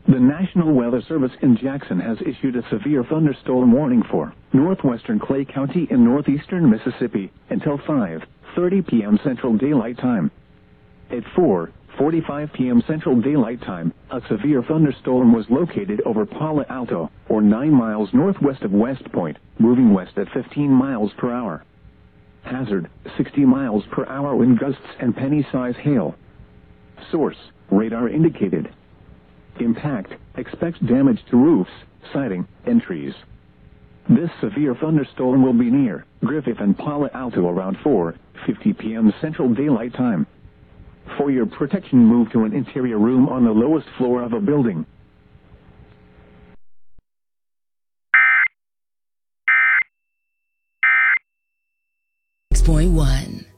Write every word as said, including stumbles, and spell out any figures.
The National Weather Service in Jackson has issued a severe thunderstorm warning for northwestern Clay County and northeastern Mississippi until five thirty p m Central Daylight Time. At four forty-five p m Central Daylight Time, a severe thunderstorm was located over Palo Alto, or nine miles northwest of West Point, moving west at fifteen miles per hour. Hazard, sixty miles per hour wind gusts and penny-size hail. Source, radar indicated. Impact, expects damage to roofs, siding, and trees. This severe thunderstorm will be near Griffith and Palo Alto around four fifty p m Central Daylight Time. For your protection, move to an interior room on the lowest floor of a building. six point one